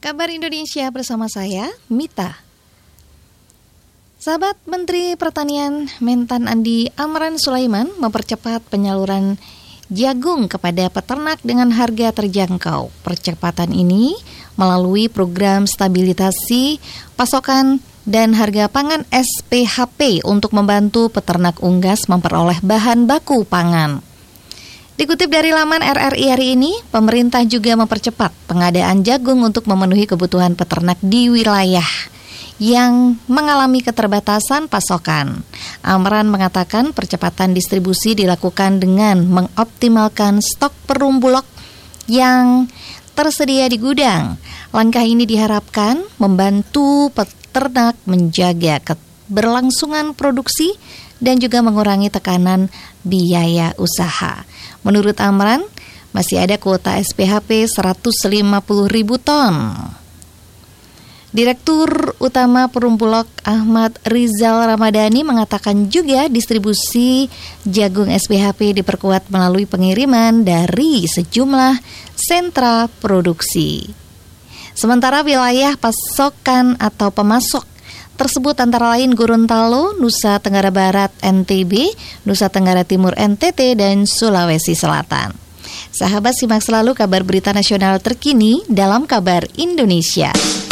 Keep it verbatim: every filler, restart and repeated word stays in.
Kabar Indonesia bersama saya, Mita. Sahabat Menteri Pertanian Mentan Andi Amran Sulaiman mempercepat penyaluran jagung kepada peternak dengan harga terjangkau. Percepatan ini melalui program stabilisasi pasokan dan harga pangan S P H P untuk membantu peternak unggas memperoleh bahan baku pangan. Dikutip dari laman R R I hari ini, pemerintah juga mempercepat pengadaan jagung untuk memenuhi kebutuhan peternak di wilayah yang mengalami keterbatasan pasokan. Amran mengatakan percepatan distribusi dilakukan dengan mengoptimalkan stok perumbulok yang tersedia di gudang. Langkah ini diharapkan membantu peternak menjaga keberlangsungan produksi dan juga mengurangi tekanan biaya usaha. Menurut Amran, masih ada kuota S P H P seratus lima puluh ribu ton. Direktur Utama Perumbulok Ahmad Rizal Ramadhani mengatakan juga distribusi jagung S P H P diperkuat melalui pengiriman dari sejumlah sentra produksi. Sementara wilayah pasokan atau pemasok tersebut antara lain Gorontalo, Nusa Tenggara Barat N T B, Nusa Tenggara Timur N T T, dan Sulawesi Selatan. Sahabat, simak selalu kabar berita nasional terkini dalam Kabar Indonesia.